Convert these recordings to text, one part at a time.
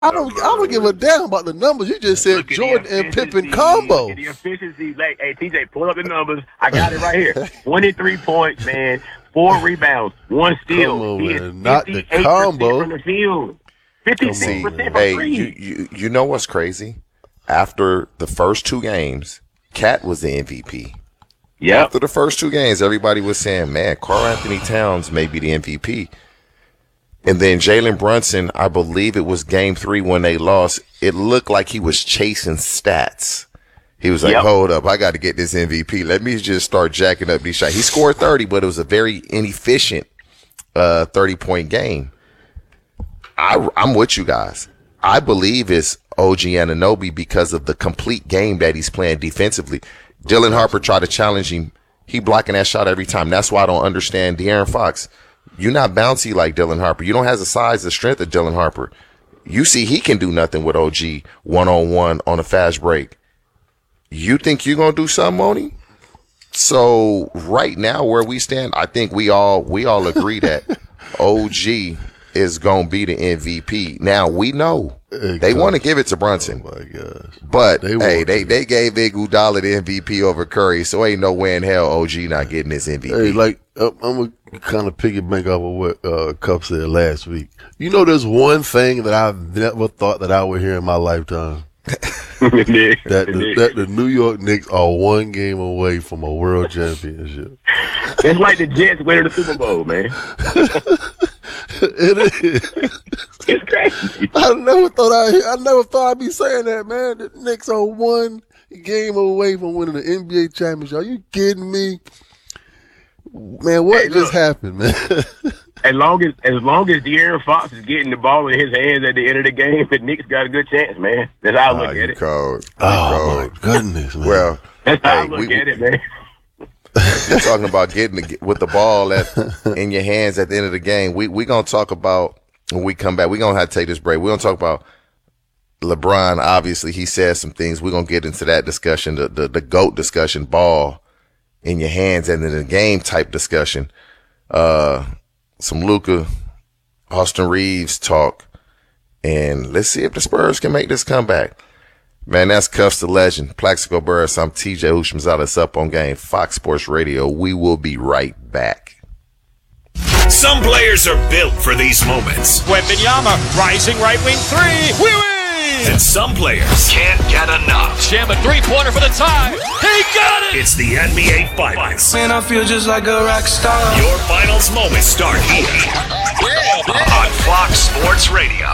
I don't give a damn about the numbers. You just said Jordan and Pippen combo. Look at the efficiency. Like, hey, TJ, pull up the numbers. I got it right here. 23 points, man. 4 rebounds, 1 steal. Come on, He man. is Not the combo. from the field. 56% from three. You know what's crazy? After the first 2 games, Cat was the MVP. Yep. After the first 2 games, everybody was saying, man, Karl Anthony Towns may be the MVP. And then Jalen Brunson, I believe it was game 3 when they lost, it looked like he was chasing stats. He was like, hold up, I got to get this MVP. Let me just start jacking up these shots. He scored 30, but it was a very inefficient 30-point game. I'm with you guys. I believe it's OG Anunoby because of the complete game that he's playing defensively. Dylan Harper tried to challenge him. He blocking that shot every time. That's why I don't understand De'Aaron Fox. You're not bouncy like Dylan Harper. You don't have the size, the strength of Dylan Harper. You see he can do nothing with OG one-on-one on a fast break. You think you're going to do something on him? So right now where we stand, I think we all agree that OG is going to be the MVP. Now we know they want to give it to Brunson. Oh my gosh. But they gave Iguodala the MVP over Curry, so ain't no way in hell OG not getting this MVP. Hey, like I'm gonna kind of piggyback off of what Cup said last week. You know, there's one thing that I've never thought that I would hear in my lifetime. that the New York Knicks are 1 game away from a world championship. It's like the Jets winning the Super Bowl, man. It is. It's crazy. I never thought I'd be saying that, man. The Knicks are 1 game away from winning the NBA championship. Are you kidding me? Man, what just happened, man? As long as De'Aaron Fox is getting the ball in his hands at the end of the game, the Knicks got a good chance, man. That's how I look at it. Cold. Oh, my goodness, man. Well, that's how I look at it, man. You're talking about getting with the ball in your hands at the end of the game. We're going to talk about, when we come back, we're going to have to take this break. We're going to talk about LeBron. Obviously, he said some things. We're going to get into that discussion, the GOAT discussion, ball in your hands and in the game type discussion. Some Luka, Austin Reeves talk, and let's see if the Spurs can make this comeback. Man, that's Cuffs the Legend. Plaxico Burris. I'm TJ Houshmandzadeh. Up on Game, Fox Sports Radio. We will be right back. Some players are built for these moments. Wembanyama, rising right wing 3. We win! And some players can't get enough. Shamba 3-pointer for the tie. He got it! It's the NBA Finals. Man, I feel just like a rock star. Your finals moments start here on Fox Sports Radio.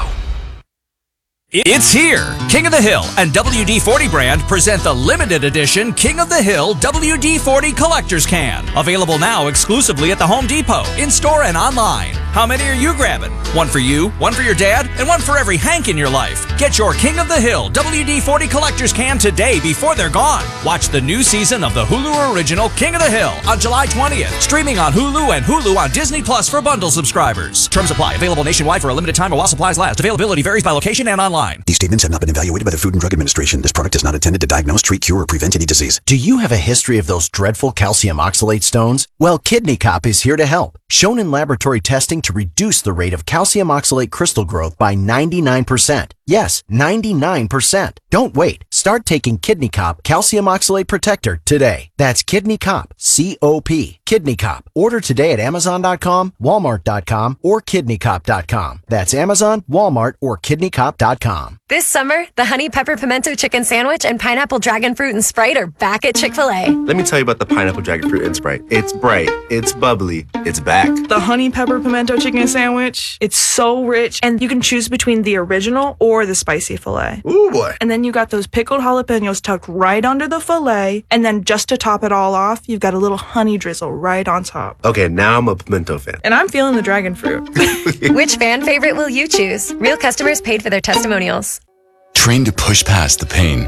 It's here! King of the Hill and WD-40 brand present the limited edition King of the Hill WD-40 Collector's Can. Available now exclusively at the Home Depot, in-store and online. How many are you grabbing? 1 for you, 1 for your dad, and 1 for every Hank in your life. Get your King of the Hill WD-40 Collector's Can today before they're gone. Watch the new season of the Hulu original King of the Hill on July 20th. Streaming on Hulu and Hulu on Disney Plus for bundle subscribers. Terms apply. Available nationwide for a limited time or while supplies last. Availability varies by location and online. These statements have not been evaluated by the Food and Drug Administration. This product is not intended to diagnose, treat, cure, or prevent any disease. Do you have a history of those dreadful calcium oxalate stones? Well, Kidney Cop is here to help. Shown in laboratory testing to reduce the rate of calcium oxalate crystal growth by 99%. Yes, 99%. Don't wait. Start taking Kidney Cop Calcium Oxalate Protector today. That's Kidney Cop, C-O-P. Kidney Cop. Order today at Amazon.com, Walmart.com, or KidneyCop.com. That's Amazon, Walmart, or KidneyCop.com. This summer, the Honey Pepper Pimento Chicken Sandwich and Pineapple Dragon Fruit and Sprite are back at Chick-fil-A. Let me tell you about the Pineapple Dragon Fruit and Sprite. It's bright, it's bubbly, it's back. The Honey Pepper Pimento Chicken Sandwich, it's so rich, and you can choose between the original or the spicy filet. Ooh, boy. And then you got those pickled jalapenos tucked right under the filet, and then just to top it all off, you've got a little honey drizzle right on top. Okay, now I'm a pimento fan. And I'm feeling the dragon fruit. Which fan favorite will you choose? Real customers paid for their testimonials. Train to push past the pain.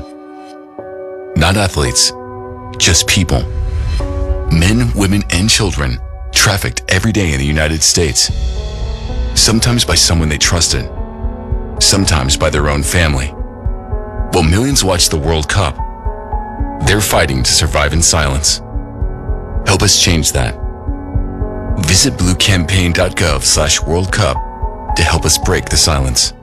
Not athletes, just people. Men, women, and children trafficked every day in the United States. Sometimes by someone they trusted. Sometimes by their own family. While millions watch the World Cup, they're fighting to survive in silence. Help us change that. Visit bluecampaign.gov/World Cup to help us break the silence.